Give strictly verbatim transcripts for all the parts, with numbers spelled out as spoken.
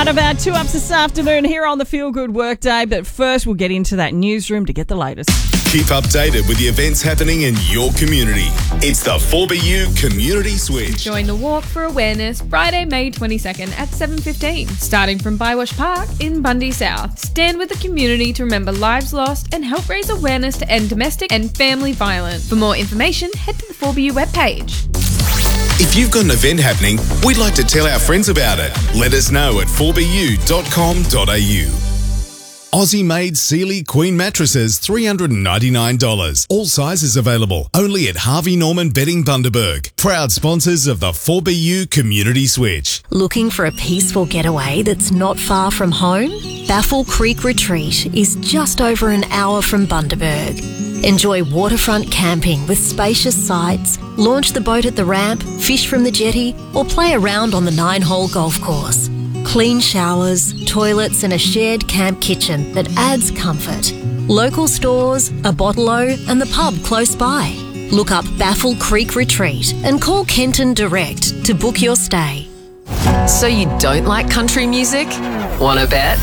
Right, about two ups this afternoon here on the Feel Good Workday. But first, we'll get into that newsroom to get the latest. Keep updated with the events happening in your community. It's the four B U Community Switch. Join the Walk for Awareness Friday, May twenty-second at seven fifteen, starting from Bywash Park in Bundy South. Stand with the community to remember lives lost and help raise awareness to end domestic and family violence. For more information, head to the four B U webpage. If you've got an event happening, we'd like to tell our friends about it. Let us know at four b u dot com dot a u. Aussie-made Sealy Queen mattresses, three hundred ninety-nine dollars. All sizes available. Only at Harvey Norman Bedding Bundaberg. Proud sponsors of the four B U Community Switch. Looking for a peaceful getaway that's not far from home? Baffle Creek Retreat is just over an hour from Bundaberg. Enjoy waterfront camping with spacious sites, launch the boat at the ramp, fish from the jetty, or play around on the nine-hole golf course. Clean showers, toilets and a shared camp kitchen that adds comfort. Local stores, a bottle-o and the pub close by. Look up Baffle Creek Retreat and call Kenton direct to book your stay. So you don't like country music? Wanna bet?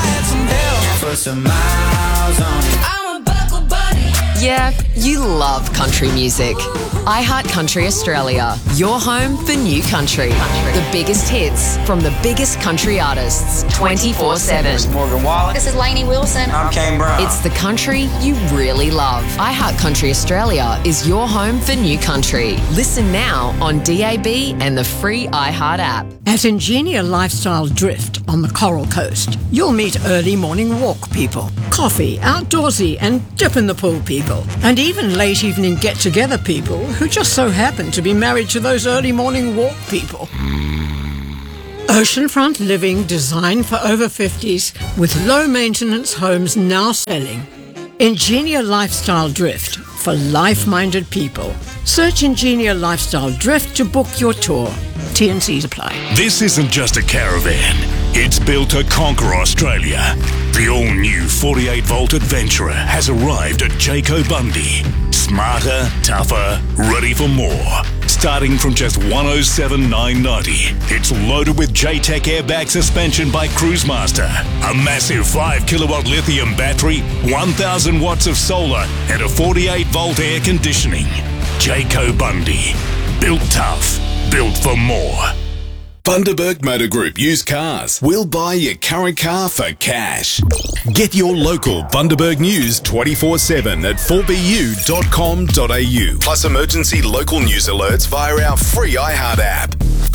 Yeah, you love country music. iHeart Country Australia, your home for new country. The biggest hits from the biggest country artists, twenty-four seven. This is Morgan Wallen. This is Lainey Wilson. I'm Kane Brown. It's the country you really love. iHeart Country Australia is your home for new country. Listen now on D A B and the free iHeart app. At Ingenia Lifestyle Drift on the Coral Coast, you'll meet early morning walk people, coffee, outdoorsy and dip in the pool people, and even late evening get-together people who just so happen to be married to those early morning walk people. Oceanfront living designed for over fifties with low maintenance homes now selling. Ingenia Lifestyle Drift for life-minded people. Search Ingenia Lifestyle Drift to book your tour. T and C's apply. This isn't just a caravan. It's built to conquer Australia. The all-new forty-eight volt Adventurer has arrived at Jayco Bundy. Smarter, tougher, ready for more. Starting from just one oh seven thousand nine hundred ninety dollars. It's loaded with J-Tech airbag suspension by Cruisemaster, a massive five kilowatt lithium battery, one thousand watts of solar, and a forty-eight volt air conditioning. Jayco Bundy. Built tough. Built for more. Bundaberg Motor Group Used Cars. We'll buy your current car for cash. Get your local Bundaberg news twenty-four seven at four b u dot com dot a u. Plus emergency local news alerts via our free iHeart app.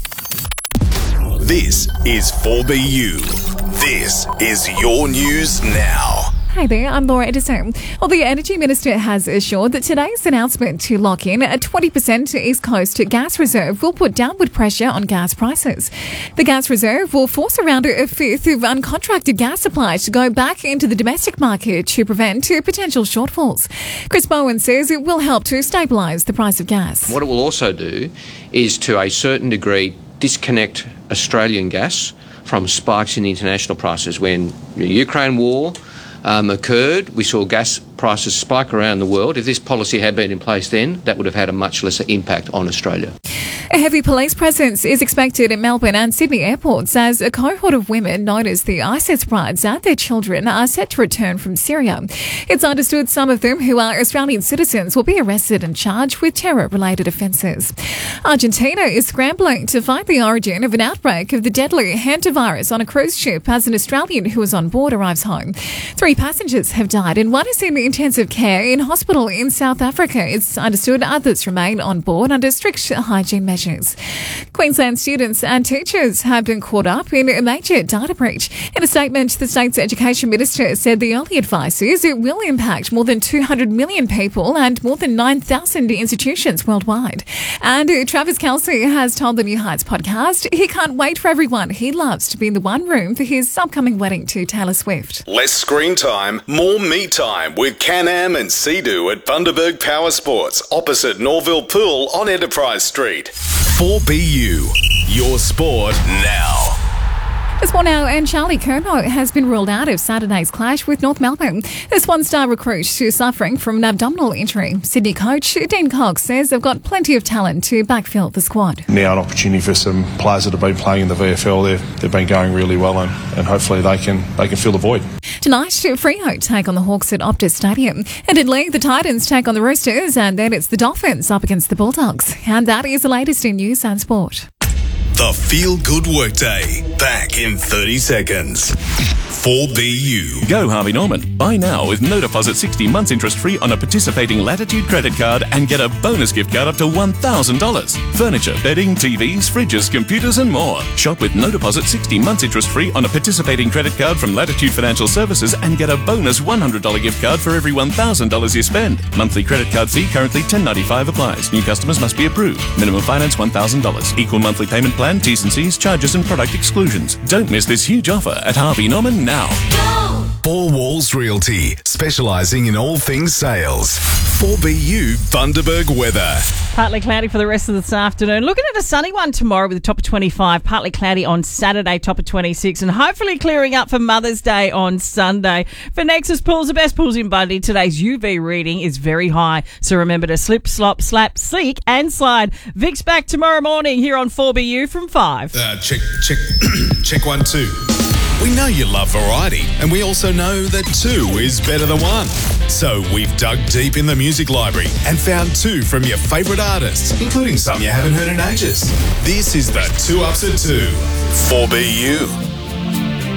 This is four B U. This is your news now. Hi there, I'm Laura Edison. Well, the Energy Minister has assured that today's announcement to lock in a twenty percent East Coast gas reserve will put downward pressure on gas prices. The gas reserve will force around a fifth of uncontracted gas supply to go back into the domestic market to prevent potential shortfalls. Chris Bowen says it will help to stabilise the price of gas. What it will also do is, to a certain degree, disconnect Australian gas from spikes in international prices. When the Ukraine war Um, occurred, we saw gas prices spike around the world. If this policy had been in place then, that would have had a much lesser impact on Australia. A heavy police presence is expected at Melbourne and Sydney airports as a cohort of women known as the ISIS brides and their children are set to return from Syria. It's understood some of them, who are Australian citizens, will be arrested and charged with terror-related offences. Argentina is scrambling to find the origin of an outbreak of the deadly hantavirus on a cruise ship as an Australian who was on board arrives home. Three passengers have died and one is in intensive care in hospital in South Africa. It's understood others remain on board under strict hygiene measures. Queensland students and teachers have been caught up in a major data breach. In a statement, the state's education minister said the early advice is it will impact more than two hundred million people and more than nine thousand institutions worldwide. And Travis Kelce has told the New Heights podcast he can't wait for everyone he loves to be in the one room for his upcoming wedding to Taylor Swift. Less screen time, more me time with Can-Am and Sea-Doo at Bundaberg Power Sports, opposite Norville Pool on Enterprise Street. four B U, your sport now. Sport Now, and Charlie Kermo has been ruled out of Saturday's clash with North Melbourne. This one-star recruit is suffering from an abdominal injury. Sydney coach Dean Cox says they've got plenty of talent to backfill the squad. Now an opportunity for some players that have been playing in the V F L. They've, they've been going really well, and, and hopefully they can they can fill the void. Tonight, Freo take on the Hawks at Optus Stadium. And in league, the Titans take on the Roosters, and then it's the Dolphins up against the Bulldogs. And that is the latest in news and sport. The Feel Good Workday. Back in thirty seconds. four B U. Go Harvey Norman. Buy now with no deposit sixty months interest free on a participating Latitude credit card and get a bonus gift card up to one thousand dollars. Furniture, bedding, T Vs, fridges, computers and more. Shop with no deposit sixty months interest free on a participating credit card from Latitude Financial Services and get a bonus one hundred dollars gift card for every one thousand dollars you spend. Monthly credit card fee currently ten dollars and ninety-five cents applies. New customers must be approved. Minimum finance one thousand dollars. Equal monthly payment plan. T's and C's, charges and product exclusions. Don't miss this huge offer at Harvey Norman now. Go! Four Walls Realty, specialising in all things sales. four B U Bundaberg weather. Partly cloudy for the rest of this afternoon. Looking at a sunny one tomorrow with a top of twenty-five. Partly cloudy on Saturday, top of twenty-six. And hopefully clearing up for Mother's Day on Sunday. For Nexus Pools, the best pools in Bundy, today's U V reading is very high. So remember to slip, slop, slap, sleek and slide. Vic's back tomorrow morning here on four B U from five. Uh, check, check, check one, two. We know you love variety, and we also know that two is better than one. So we've dug deep in the music library and found two from your favourite artists, including some you haven't heard in ages. This is the Two Ups at Two. four B U.